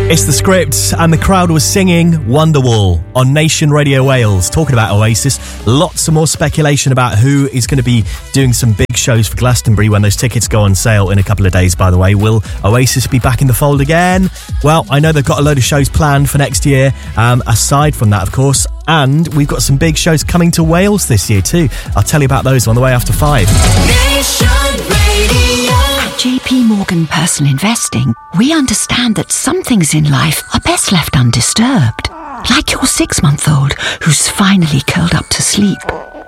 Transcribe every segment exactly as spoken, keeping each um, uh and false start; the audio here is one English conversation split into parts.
It's The Script, and the crowd was singing Wonderwall on Nation Radio Wales, talking about Oasis. Lots of more speculation about who is going to be doing some big shows for Glastonbury when those tickets go on sale in a couple of days, by the way. Will Oasis be back in the fold again? Well, I know they've got a load of shows planned for next year, um, aside from that, of course, and we've got some big shows coming to Wales this year too. I'll tell you about those on the way after five. Nation Radio. At J P Morgan Personal Investing, we understand that some things in life are best left undisturbed. Like your six-month-old who's finally curled up to sleep.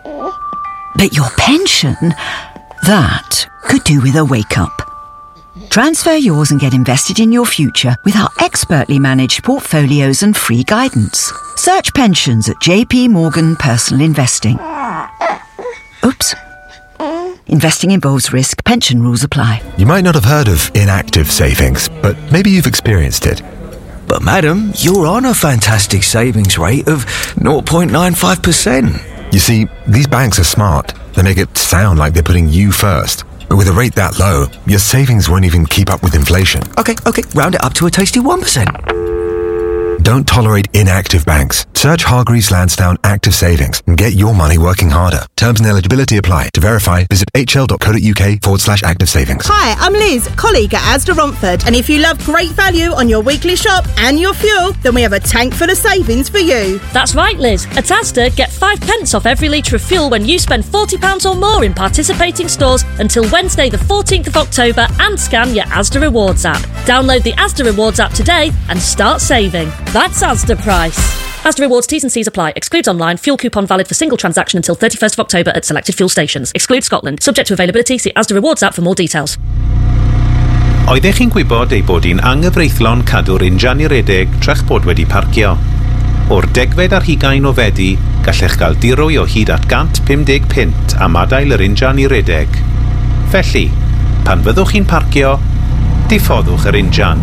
But your pension, that could do with a wake-up. Transfer yours and get invested in your future with our expertly managed portfolios and free guidance. Search pensions at J P Morgan Personal Investing. Oops. Investing involves risk. Pension rules apply. You might not have heard of inactive savings, but maybe you've experienced it. But madam, you're on a fantastic savings rate of zero point nine five percent. You see, these banks are smart. They make it sound like they're putting you first. But with a rate that low, your savings won't even keep up with inflation. Okay, okay, round it up to a tasty one percent. Don't tolerate inactive banks. Search Hargreaves Lansdowne Active Savings and get your money working harder. Terms and eligibility apply. To verify, visit hl.co.uk forward slash active savings. Hi, I'm Liz, colleague at Asda Romford. And if you love great value on your weekly shop and your fuel, then we have a tank full of savings for you. That's right, Liz. At Asda, get five pence off every litre of fuel when you spend forty pounds or more in participating stores until Wednesday the fourteenth of October, and scan your Asda Rewards app. Download the Asda Rewards app today and start saving. That's Asda price. Asda Rewards T's and C's apply. Excludes online. Fuel coupon valid for single transaction until thirty-first of October at selected fuel stations. Excludes Scotland. Subject to availability. See Asda Rewards app for more details. Oeddech chi'n gwybod ei bod hi'n anghyfreithlon cadw'r injan i redeg trech bod wedi parcio? O'r degfed ar hugain o fedi, gallech gael dirwy o hyd at gant pumdeg pint am adael yr injan i redeg. Felly, pan fyddwch chi'n parcio, diffoddwch yr injan.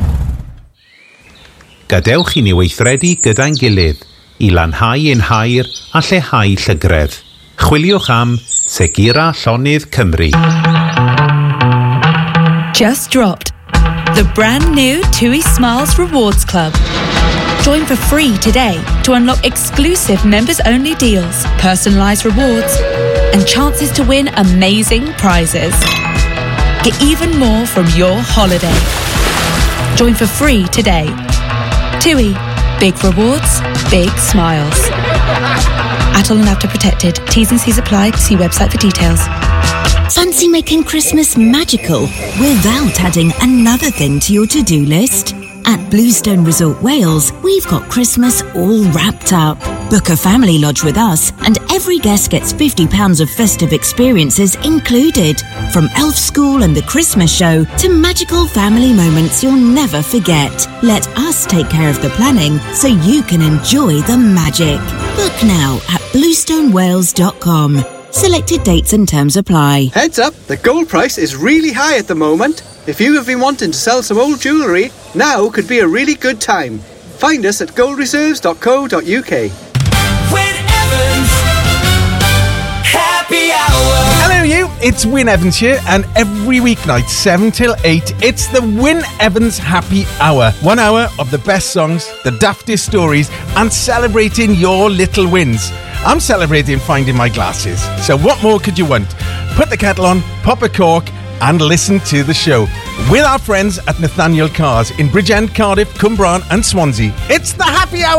Gadewch i ni weithredu gyda'n gilydd i lanhau ein hair a lleihau llygredd. Chwiliwch am Segura Llonydd Cymru. Just dropped the brand new TUI Smiles Rewards Club. Join for free today to unlock exclusive members-only deals, personalised rewards, and chances to win amazing prizes. Get even more from your holiday. Join for free today. TUI. Big rewards, big smiles. Atoll and Apta protected. T's and C's apply. See website for details. Fancy making Christmas magical without adding another thing to your to-do list? At Bluestone Resort Wales, we've got Christmas all wrapped up. Book a family lodge with us, and every guest gets fifty pounds of festive experiences included. From Elf School and the Christmas show to magical family moments you'll never forget. Let us take care of the planning so you can enjoy the magic. Book now at bluestone wales dot com. Selected dates and terms apply. Heads up, the gold price is really high at the moment. If you have been wanting to sell some old jewellery, now could be a really good time. Find us at gold reserves dot co dot uk. Win Evans Happy Hour. Hello you, it's Win Evans here, and every weeknight seven till eight it's the Win Evans Happy Hour. One hour of the best songs, the daftest stories, and celebrating your little wins. I'm celebrating finding my glasses, so what more could you want? Put the kettle on, pop a cork, and listen to the show with our friends at Nathaniel Cars in Bridgend, Cardiff, Cwmbran and Swansea. It's the Happy Hour.